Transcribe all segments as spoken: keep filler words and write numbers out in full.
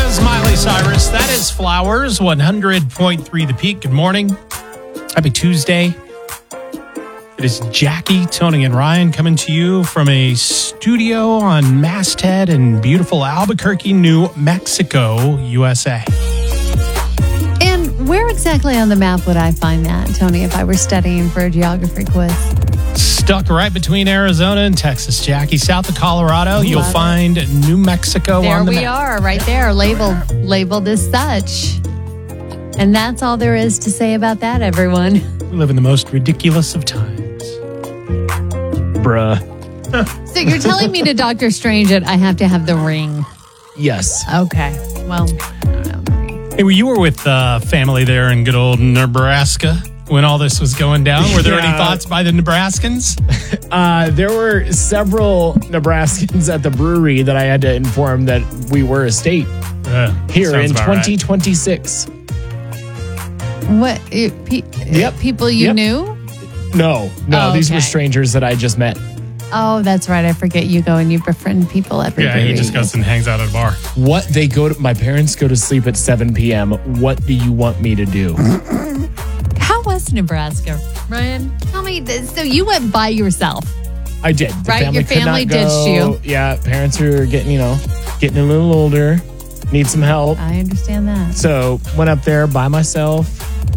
was Miley Cyrus. That is Flowers, one hundred point three The Peak. Good morning. Happy Tuesday. It is Jackie, Tony, and Ryan coming to you from a studio on Masthead in beautiful Albuquerque, New Mexico, U S A. And where exactly on the map would I find that, Tony, if I were studying for a geography quiz? Stuck right between Arizona and Texas, Jackie. South of Colorado, you'll Love find it. New Mexico There on the we map. are, right there, labeled, labeled as such. And that's all there is to say about that, everyone. We live in the most ridiculous of times. Bruh. So you're telling me to Doctor Strange that I have to have the ring? Yes. Okay, well... Hey, well, you were with uh, family there in good old Nebraska when all this was going down. Were there Yeah. any thoughts by the Nebraskans? Uh, there were several Nebraskans at the brewery that I had to inform that we were a state Uh, here sounds in about right. twenty twenty-six. What? It, pe- Yep. People you Yep. knew? No, no, Oh, these were okay. strangers that I just met. Oh, that's right. I forget you go and you befriend people every Yeah, he just goes and hangs out at a bar. What they go to, my parents go to sleep at seven p.m. What do you want me to do? How was Nebraska, Ryan? Tell me this. So you went by yourself. I did. The Right, your could family not ditched go. you. Yeah, parents are getting, you know, getting a little older, need some help. I understand that. So went up there by myself.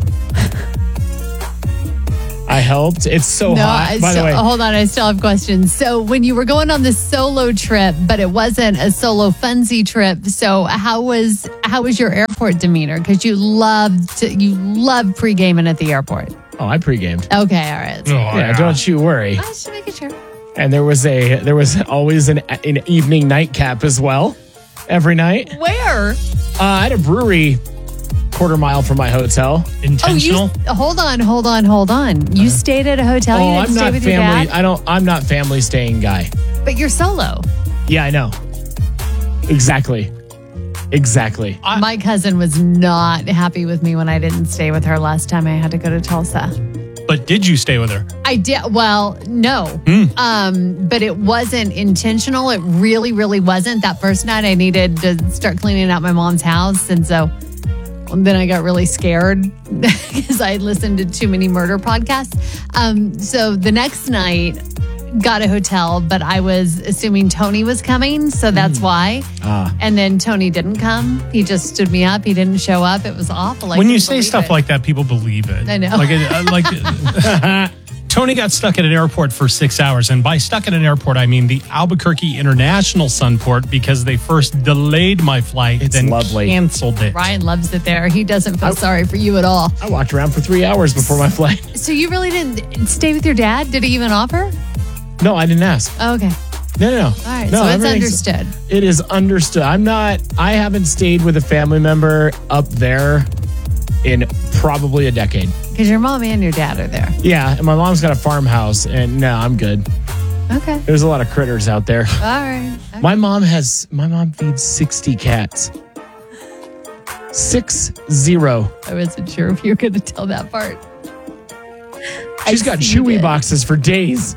I helped. It's so No, hot. I By still, the way, hold on. I still have questions. So when you were going on this solo trip, but it wasn't a solo funsy trip. So how was how was your airport demeanor? Because you loved to, you loved pre-gaming at the airport. oh, I pre-gamed. Okay, all right. Oh, Yeah, don't you worry. I should make it sure. And there was a there was always an an evening nightcap as well, every night. Where? Uh, I had a brewery quarter mile from my hotel. Intentional? Oh, you hold on, hold on, hold on. You stayed at a hotel. Oh, you didn't I'm stay not with your family. dad, I don't. I'm not family staying guy. but you're solo. Yeah, I know. Exactly. Exactly. I- My cousin was not happy with me when I didn't stay with her last time I had to go to Tulsa. But did you stay with her? I did. Well, no. Hmm. Um, but it wasn't intentional. It really, really wasn't. That first night I needed to start cleaning out my mom's house. And so and then I got really scared because I had listened to too many murder podcasts. Um, so the next night, got a hotel, but I was assuming Tony was coming. So that's why. Ah. And then Tony didn't come. He just stood me up. He didn't show up. It was awful. I when you couldn't say believe stuff it. like that, people believe it. I know. Like, it, uh, like Tony got stuck at an airport for six hours. And by stuck at an airport, I mean the Albuquerque International Sunport because they first delayed my flight, It's then lovely. canceled it. Ryan loves it there. He doesn't feel sorry for you at all. I walked around for three hours before my flight. So you really didn't stay with your dad? Did he even offer? No, I didn't ask. Oh, okay. No, no, no. All right. No, so it's everything's- understood. It is understood. I'm not. I haven't stayed with a family member up there in probably a decade. Because your mom and your dad are there. Yeah, and my mom's got a farmhouse, and no, I'm good. Okay. There's a lot of critters out there. All right. Okay. My mom has. My mom feeds sixty cats. Six zero. I wasn't sure if you were going to tell that part. She's I got see you Chewy did. boxes for days.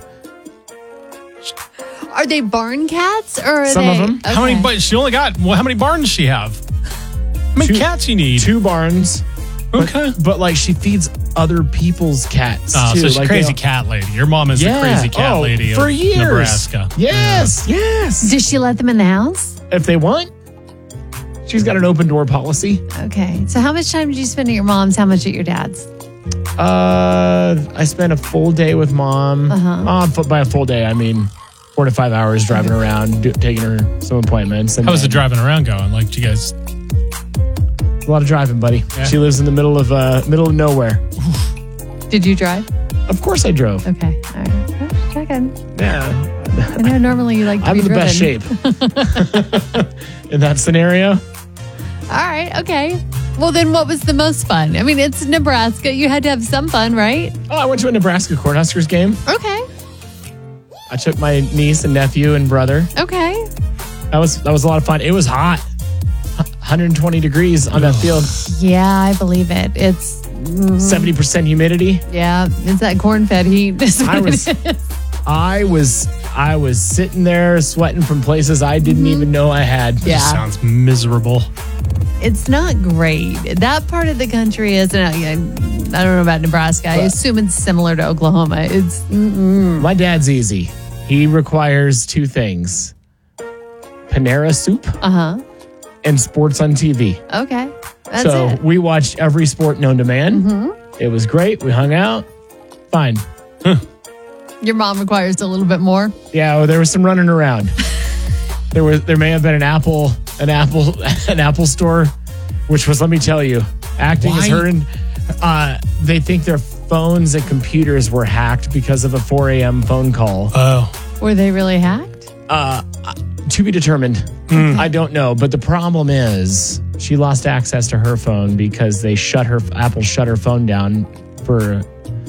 Are they barn cats or are Some they? of 'em. How many? Okay. But she only got. Well, how many barns does she have? How many Two- cats you need? Two barns. Okay. But like she feeds other people's cats Oh, too. so she's like a crazy they- cat lady. Your mom is Yeah. the crazy cat Oh, lady for of years. Nebraska. Yes, yes. Does she let them in the house? If they want, she's got an open door policy. Okay. So how much time did you spend at your mom's? How much at your dad's? Uh, I spent a full day with mom. Uh-huh. Uh, fu- by a full day, I mean four to five hours driving around, do, taking her some appointments. And How was the then- driving around going? Like, did you guys? A lot of driving, buddy. Yeah. She lives in the middle of uh, middle of nowhere. Did you drive? Of course, I drove. Okay. All right. Just checking. Yeah, I know normally you like to I'm be in the best driven. shape in that scenario. All right. Okay. Well, then what was the most fun? I mean, it's Nebraska. You had to have some fun, right? Oh, I went to a Nebraska Cornhuskers game. Okay. I took my niece and nephew and brother. Okay. That was that was a lot of fun. It was hot, one hundred twenty degrees on that field. Yeah, I believe it. It's seventy percent humidity. yeah, it's that corn-fed heat. Is I what was- it is. I was I was sitting there sweating from places I didn't even know I had. Yeah. Sounds miserable. it's not great. That part of the country isn't. I don't know about Nebraska. I assume it's similar to Oklahoma. It's mm-mm. My dad's easy. He requires two things: Panera soup uh huh. and sports on T V. Okay, that's so it. we watched every sport known to man. Mm-hmm. It was great. We hung out. Fine. Your mom requires a little bit more. Yeah, well, there was some running around. there was there may have been an Apple an Apple an Apple store, which was, let me tell you, acting Why? as her and uh, they think their phones and computers were hacked because of a four a.m. phone call. Oh. Were they really hacked? Uh, to be determined. Mm. I don't know, but the problem is she lost access to her phone because they shut her Apple shut her phone down for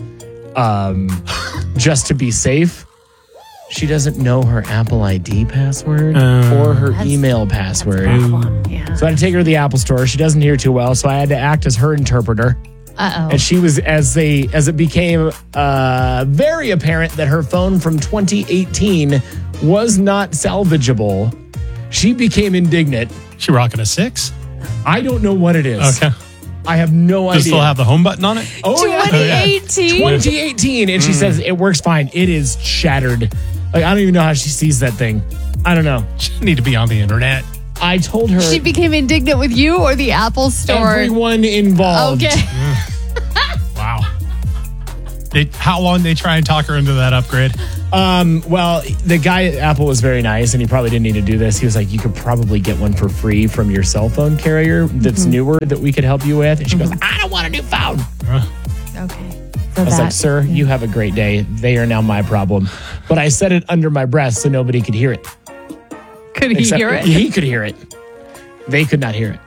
um just to be safe. She doesn't know her Apple I D password Uh, or her That's- email password. Problem. Yeah. So I had to take her to the Apple store. She doesn't hear too well, so I had to act as her interpreter. Uh And she was, as they as it became uh, very apparent that her phone from twenty eighteen was not salvageable, she became indignant. She rocking a six? I don't know what it is. Okay. I have no Does it idea. still have the home button on it? oh, yeah. twenty eighteen. twenty eighteen. And she says it works fine. It is shattered. Like, I don't even know how she sees that thing. I don't know. She need to be on the internet. I told her She became indignant with you or the Apple store? everyone involved. Okay. Wow. They, how long they try and talk her into that upgrade? Um, well, the guy at Apple was very nice, and he probably didn't need to do this. He was like, you could probably get one for free from your cell phone carrier that's Mm-hmm. newer that we could help you with. And she goes, I don't want a new phone. Okay. So I was like, that- sir, you have a great day. They are now my problem. But I said it under my breath so nobody could hear it. could he Except hear it? He could hear it. They could not hear it.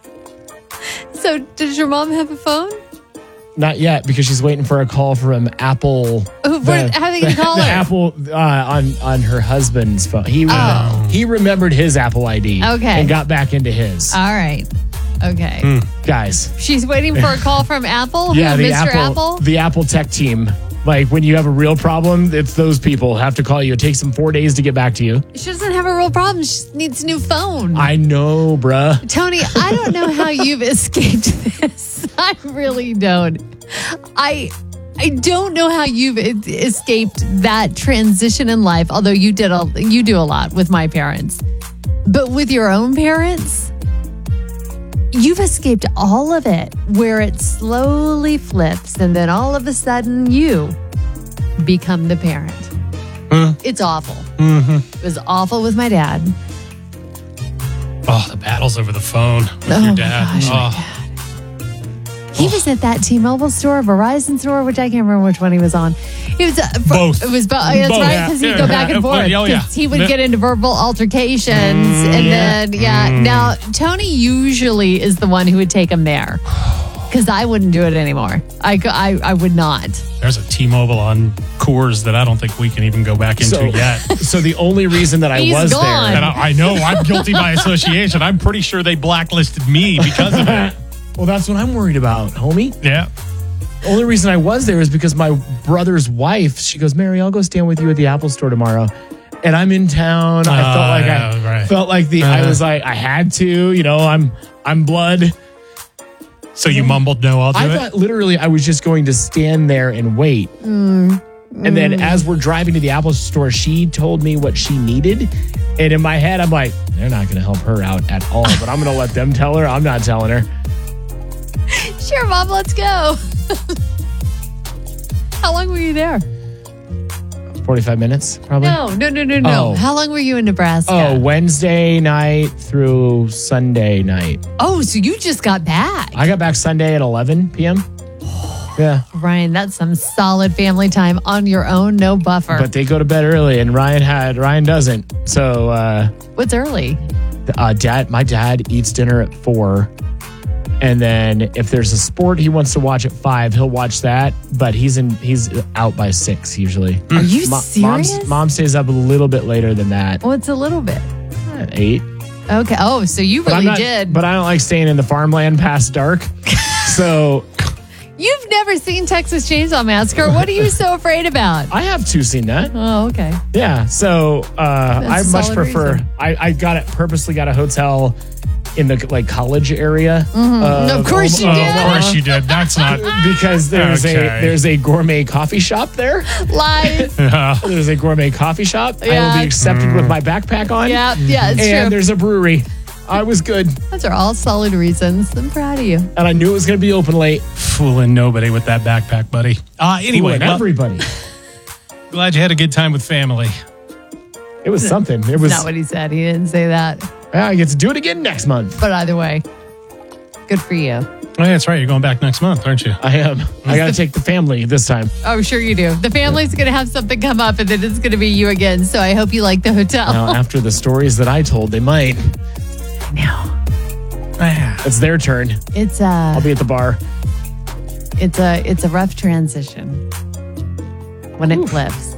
So does your mom have a phone? Not yet, because she's waiting for a call from Apple. Who- where- how are they gonna the- call the her? Apple uh, on on her husband's phone. He Oh. he remembered his Apple I D. Okay. And got back into his. All right. Okay. Hmm. Guys. She's waiting for a call from Apple? Yeah, Who, the Mister Apple, Apple? the Apple tech team. Like, when you have a real problem, it's those people have to call you. It takes them four days to get back to you. She doesn't have a real problem. She just needs a new phone. I know, bruh. Tony, I don't know how you've escaped this. I really don't. I I don't know how you've e- escaped that transition in life. Although you did a you do a lot with my parents, but with your own parents, you've escaped all of it. Where it slowly flips, and then all of a sudden you become the parent. It's awful. Mm-hmm. It was awful with my dad. Oh, the battles over the phone with Oh, your my dad. gosh, my oh. He was at that T-Mobile store, Verizon store, which I can't remember which one he was on. He was uh, fr- Both. It was both. That's Both. right, Yeah. because he'd Yeah. go back and forth. Oh, yeah. 'Cause he would Yeah. get into verbal altercations, and then yeah. Now Tony usually is the one who would take him there, because I wouldn't do it anymore. I, cou- I I would not. There's a T-Mobile on Coors that I don't think we can even go back into So, yet. so the only reason that I He's was gone. there. And I, I know I'm guilty by association. I'm pretty sure they blacklisted me because of it. Well, that's what I'm worried about, homie. Yeah. The only reason I was there is because my brother's wife, she goes, Mary, I'll go stand with you at the Apple store tomorrow. And I'm in town. I Oh, felt like yeah, I right. felt like the I Uh. was like I had to, you know, I'm I'm blood. So you mumbled, no, I'll do I it? thought literally I was just going to stand there and wait. And then as we're driving to the Apple store, she told me what she needed. And in my head, I'm like, they're not going to help her out at all, but I'm going to let them tell her. I'm not telling her. Sure, Mom, let's go. How long were you there? forty-five minutes, probably. No, no, no, no, no. Oh. How long were you in Nebraska? Oh, Wednesday night through Sunday night. Oh, so you just got back. I got back Sunday at eleven p.m. Yeah. Ryan, that's some solid family time on your own, no buffer. But they go to bed early, and Ryan had Ryan doesn't. So, uh, What's early? uh, dad, my dad eats dinner at four, and then if there's a sport he wants to watch at five, he'll watch that. But he's in he's out by six usually. Are you Mo- serious? Mom's, mom stays up a little bit later than that, What's a little bit? at eight. Okay. Oh, so you But I'm really not, did. But I don't like staying in the farmland past dark. So You've never seen Texas Chainsaw Massacre. What are you so afraid about? I have too seen that. Oh, okay. Yeah. So uh, I That's a much solid prefer. reason. I, I got it purposely got a hotel in the like college area. Mm-hmm. Of course you Oh, did. of course you did. That's not. Because there's Okay. a there's a gourmet coffee shop there. Lies. There's a gourmet coffee shop. I will Yeah. be accepted with my backpack on. Yeah, yeah, it's and true. there's a brewery. I was good, Those are all solid reasons. I'm proud of you. and I knew it was going to be open late. Fooling nobody with that backpack, buddy. Uh, anyway, Fooling well, everybody. glad you had a good time with family. It was something. It was. Not what he said. He didn't say that. Yeah, I get to do it again next month. But either way, good for you. Oh, yeah, that's right. You're going back next month, aren't you? I am. I got to take the family this time. Oh, sure you do. The family's going to have something come up and then it's going to be you again. So I hope you like the hotel. Now, after the stories that I told, they might. No. Ah, It's their turn. It's I'll a, be at the bar. it's a, it's a rough transition when it flips.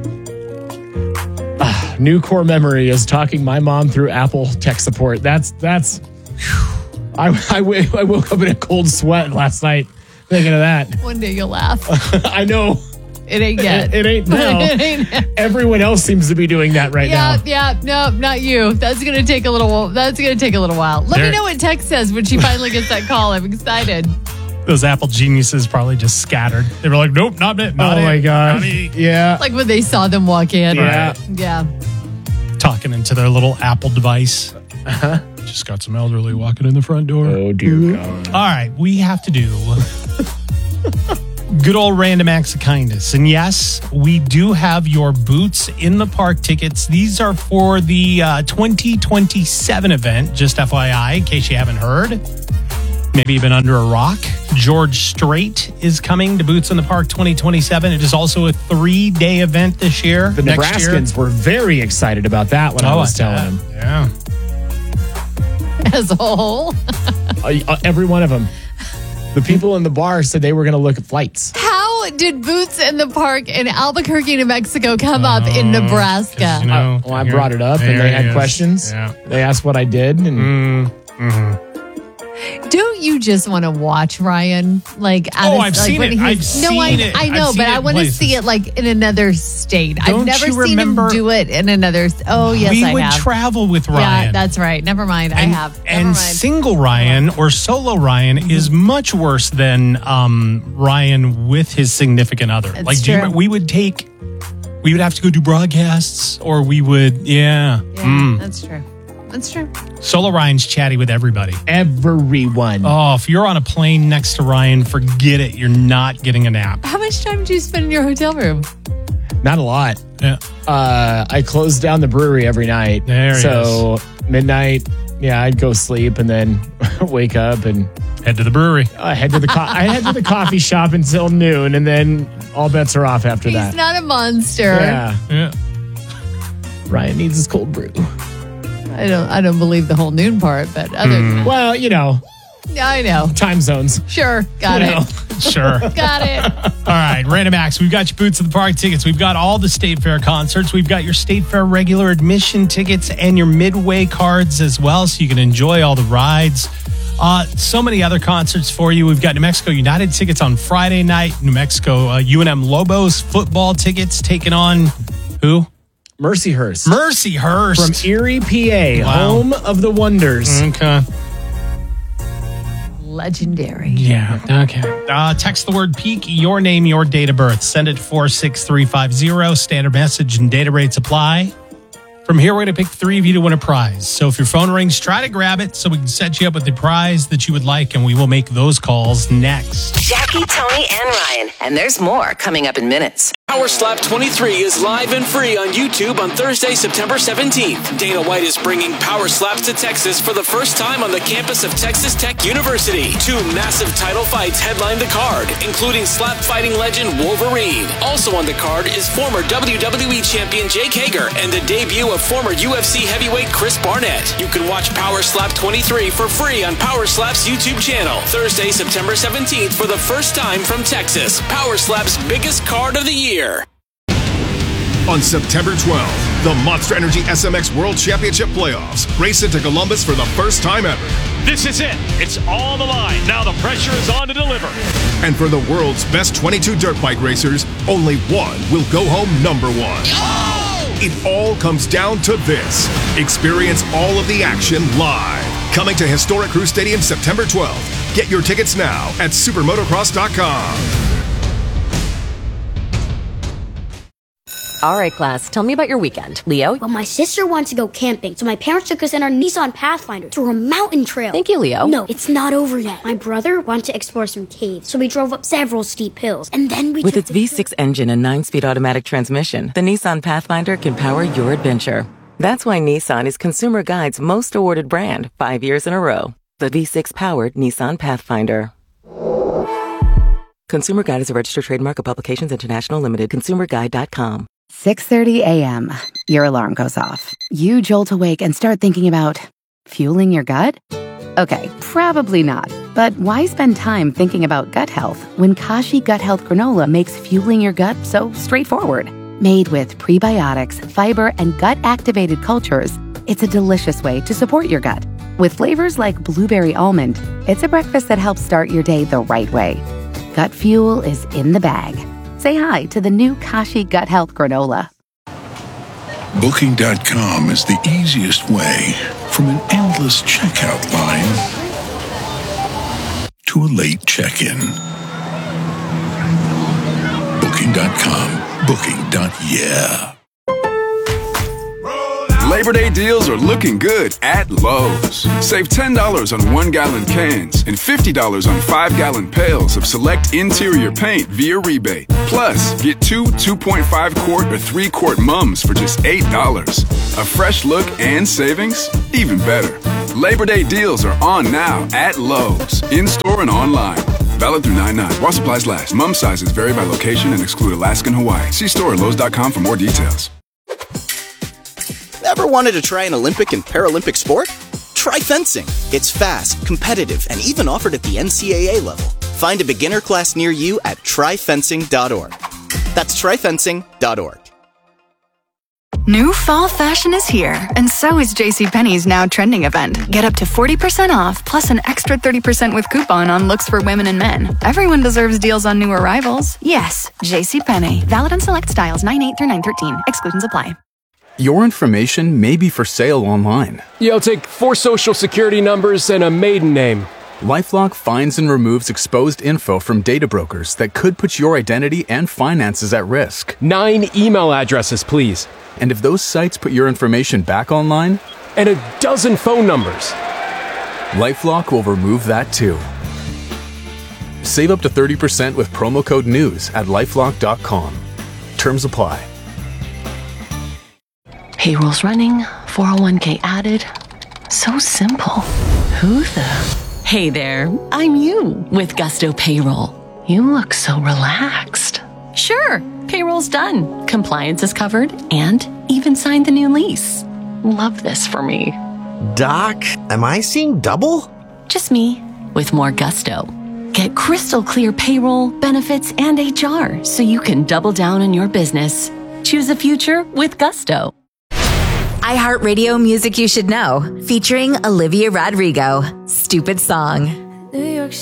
New core memory is talking my mom through Apple tech support. That's that's. I, I, w- I woke up in a cold sweat last night thinking of that. One day you'll laugh. I know It ain't yet. it, it ain't now. It ain't. Everyone else seems to be doing that right Yeah, now. yeah, no, not you. That's gonna take a little. That's gonna take a little while. Let There- me know what Tex says when she finally gets that call. I'm excited. those Apple geniuses probably just scattered. They were like, nope, not it. Not Oh it, my god. not me. Yeah. Like when they saw them walk in. Yeah. Yeah. Talking into their little Apple device. Uh-huh. Just got some elderly walking in the front door. Oh dear God. All right, we have to do good old random acts of kindness. And yes, we do have your Boots in the Park tickets. These are for the uh, twenty twenty-seven event, just F Y I, in case you haven't heard. Maybe you've been under a rock. George Strait is coming to Boots in the Park twenty twenty-seven. It is also a three-day event this year. The next year. Nebraskans were very excited about that when I Oh, was I telling bet. them. Yeah. As a whole. Uh, uh, every one of them. The people in the bar said they were going to look at flights. How did Boots in the Park in Albuquerque, New Mexico come up in Nebraska? 'Cause, you know, Uh, well, I here- brought it up and there they he had is. questions. Yeah. They asked what I did. And Don't you just want to watch Ryan? Like, at Oh, a- I've like seen when it. he's- I've no, I, seen it. I know, I've but seen I it want to places. see it like in another state. Don't I've never you seen remember- him do it in another. Oh, yes, we I would have. travel with Yeah, Ryan. that's right. Never mind. I and, have. Never and mind. single Ryan or solo Ryan is much worse than um, Ryan with his significant other. It's like, do you true. remember, we would take, we would have to go do broadcasts, or we would, yeah. Yeah, Mm. that's true. That's true. Solo Ryan's chatty with everybody. everyone. Oh, if you're on a plane next to Ryan, forget it. You're not getting a nap. How much time do you spend in your hotel room? Not a lot. Yeah. Uh, I closed down the brewery every night. There he so midnight, yeah, I'd go sleep and then wake up and Head to the brewery. I head to the co- I head to the coffee shop until noon, and then all bets are off after He's that. not a monster. Yeah, Yeah. Ryan needs his cold brew. I don't. I don't believe the whole noon part, but other than that, Well, you know, yeah, I know. time zones. Sure, got You it. know. Sure. Got it. All right, Random Acts. We've got your Boots in the Park tickets. We've got all the State Fair concerts. We've got your State Fair regular admission tickets and your Midway cards as well, so you can enjoy all the rides. Uh, so many other concerts for you. We've got New Mexico United tickets on Friday night. New Mexico uh, U N M Lobos football tickets taking on who? Mercyhurst Mercyhurst. from Erie, P A, Wow. home of the wonders. Okay. Legendary. Yeah. Okay. Uh, text the word peak, your name, your date of birth. Send it to four six three five zero. Standard message and data rates apply. From here, we're going to pick three of you to win a prize. So if your phone rings, try to grab it so we can set you up with the prize that you would like, and we will make those calls next. Jackie, Tony, and Ryan. And there's more coming up in minutes. Power Slap twenty-three is live and free on YouTube on Thursday, September seventeenth. Dana White is bringing Power Slaps to Texas for the first time on the campus of Texas Tech University. Two massive title fights headline the card, including slap fighting legend Wolverine. Also on the card is former W W E champion Jake Hager and the debut of former U F C heavyweight Chris Barnett. You can watch Power Slap twenty-three for free on Power Slap's YouTube channel. Thursday, September seventeenth for the first time from Texas. Power Slap's biggest card of the year. On September twelfth, the Monster Energy S M X World Championship Playoffs race into Columbus for the first time ever. This is it. It's on the line. Now the pressure is on to deliver. And for the world's best twenty-two dirt bike racers, only one will go home number one. It all comes down to this. Experience all of the action live. Coming to historic Crew Stadium September twelfth. Get your tickets now at supermotocross dot com. All right, class, tell me about your weekend. Leo? Well, my sister wants to go camping, so my parents took us in our Nissan Pathfinder to a mountain trail. Thank you, Leo. No, it's not over yet. My brother wanted to explore some caves, so we drove up several steep hills, and then we With took its the V six engine and nine-speed automatic transmission, the Nissan Pathfinder can power your adventure. That's why Nissan is Consumer Guide's most awarded brand five years in a row. The V six-powered Nissan Pathfinder. Consumer Guide is a registered trademark of Publications International Limited. consumer guide dot com. six thirty a.m. Your alarm goes off. You jolt awake and start thinking about fueling your gut? Okay, probably not. But why spend time thinking about gut health when Kashi Gut Health Granola makes fueling your gut so straightforward? Made with prebiotics, fiber, and gut-activated cultures, it's a delicious way to support your gut. With flavors like blueberry almond, it's a breakfast that helps start your day the right way. Gut fuel is in the bag. Say hi to the new Kashi Gut Health Granola. Booking dot com is the easiest way from an endless checkout line to a late check-in. Booking dot com. Booking. Yeah. Labor Day deals are looking good at Lowe's. Save ten dollars on one-gallon cans and fifty dollars on five-gallon pails of select interior paint via rebate. Plus, get two two point five quart or three quart mums for just eight dollars. A fresh look and savings? Even better. Labor Day deals are on now at Lowe's, in-store and online. Valid through nine nine. While supplies last. Mum sizes vary by location and exclude Alaska and Hawaii. See store at Lowe's dot com for more details. Ever wanted to try an Olympic and Paralympic sport? Try fencing. It's fast, competitive, and even offered at the N C A A level. Find a beginner class near you at try fencing dot org. That's try fencing dot org. New fall fashion is here, and so is JCPenney's Now Trending event. Get up to forty percent off, plus an extra thirty percent with coupon on looks for women and men. Everyone deserves deals on new arrivals. Yes, JCPenney. Valid on select styles nine eight through nine thirteen. Exclusions apply. Your information may be for sale online. Yeah, I'll take four social security numbers and a maiden name. LifeLock finds and removes exposed info from data brokers that could put your identity and finances at risk. Nine email addresses, please. And if those sites put your information back online? And a dozen phone numbers. LifeLock will remove that too. Save up to thirty percent with promo code NEWS at lifelock dot com. Terms apply. Payroll's running, four oh one k added. So simple. Who the... Hey there, I'm you with Gusto Payroll. You look so relaxed. Sure, payroll's done. Compliance is covered and even signed the new lease. Love this for me. Doc, am I seeing double? Just me with more gusto. Get crystal clear payroll, benefits, and H R so you can double down on your business. Choose a future with Gusto. iHeartRadio Music You Should Know, featuring Olivia Rodrigo. Stupid Song. New York